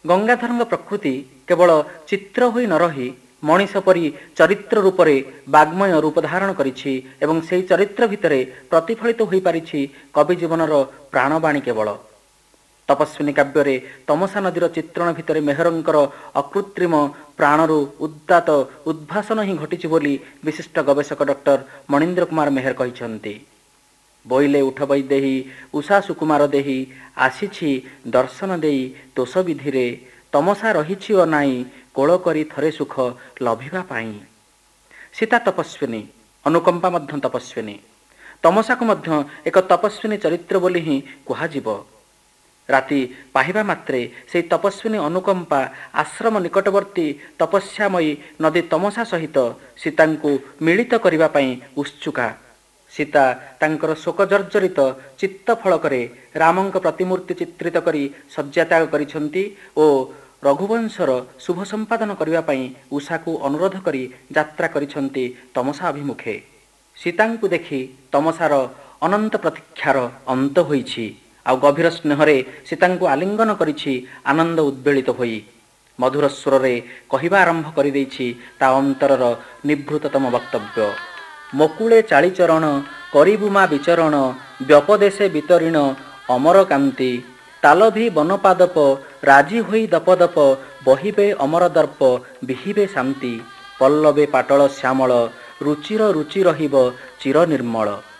ଗଙ୍ଗାଧରଙ୍କ ପ୍ରକୃତି କେବଳ ଚିତ୍ର ହୋଇ ନ ରହି ମଣିଷ ପରି ଚରିତ୍ର ରୂପରେ ବାଗ୍ମୟ ରୂପ ଧାରଣ କରିଛି ଏବଂ ସେହି ଚରିତ୍ର ଭିତରେ ପ୍ରତିଫଳିତ ହୋଇପାରିଛି କବି ଜୀବନର ପ୍ରାଣବାଣୀ କେବଳ। ତପସ୍ୱିନୀ କାବ୍ୟରେ ତମସା ନଦୀର ଚିତ୍ରଣ ଭିତରେ ମେହେରଙ୍କର ଅକୃତ୍ରିମ ପ୍ରାଣରୁ ଉଦାତ୍ତ ଉଦ୍ଭାସନ ହିଁ ଘଟିଛି ବୋଲି ବିଶିଷ୍ଟ ଗବେଷକ ଡକ୍ଟର ମଣୀନ୍ଦ୍ର କୁମାର ମେହେର କହିଛନ୍ତି। ବୋଇଲେ ଉଠ ବୈଦେହୀ ଉଷା ସୁକୁମାର ଦେହି ଆସିଛି ଦର୍ଶନ ଦେଇ ତୋଷ ବିଧିରେ ତମସା ରହିଛି ଓ ନାଇଁ କୋଳ କରି ଥରେ ସୁଖ ଲଭିବା ପାଇଁ। ସୀତା ତପସ୍ୱିନୀ, ଅନୁକମ୍ପା ମଧ୍ୟ ତପସ୍ୱିନୀ। ତମସାକୁ ମଧ୍ୟ ଏକ ତପସ୍ୱିନୀ ଚରିତ୍ର ବୋଲି ହିଁ କୁହାଯିବ। ରାତି ପାହିବା ମାତ୍ରେ ସେହି ତପସ୍ୱିନୀ ଅନୁକମ୍ପା ଆଶ୍ରମ ନିକଟବର୍ତ୍ତୀ ତପସ୍ୟାମୟୀ ନଦୀ ତମସା ସହିତ ସୀତାଙ୍କୁ ମିଳିତ କରିବା ପାଇଁ ଉତ୍ସୁକା। ସୀତା ତାଙ୍କର ଶୋକ ଜର୍ଜରିତ ଚିତ୍ତ ଫଳକରେ ରାମଙ୍କ ପ୍ରତିମୂର୍ତ୍ତି ଚିତ୍ରିତ କରି ଶଯ୍ୟାତ୍ୟାଗ କରିଛନ୍ତି ଓ ରଘୁବଂଶର ଶୁଭ ସମ୍ପାଦନ କରିବା ପାଇଁ ଉଷାକୁ ଅନୁରୋଧ କରି ଯାତ୍ରା କରିଛନ୍ତି ତମସା ଅଭିମୁଖେ। ସୀତାଙ୍କୁ ଦେଖି ତମସାର ଅନନ୍ତ ପ୍ରତୀକ୍ଷାର ଅନ୍ତ ହୋଇଛି ଆଉ ଗଭୀର ସ୍ନେହରେ ସୀତାଙ୍କୁ ଆଲିଙ୍ଗନ କରିଛି ଆନନ୍ଦ ଉଦ୍ବେଳିତ ହୋଇ। ମଧୁର ସ୍ୱରରେ କହିବା ଆରମ୍ଭ କରିଦେଇଛି ତା ଅନ୍ତରର ନିଭୃତତମ ବକ୍ତବ୍ୟ। ମକୁଳେ ଚାଳିଚରଣ କରିବୁ ମା ବିଚରଣ ବ୍ୟପଦେଶେ ବିତରିଣ ଅମର କାନ୍ତି ତାଲଭି ବନପାଦପ ରାଜି ହୋଇ ଦପଦପ ବହିବେ ଅମର ଦର୍ପ ବିହିବେ ଶାନ୍ତି ପଲ୍ଲବେ ପାଟଳ ଶ୍ୟାମଳ ରୁଚିର ରୁଚି ରହିବ ଚିର ନିର୍ମଳ।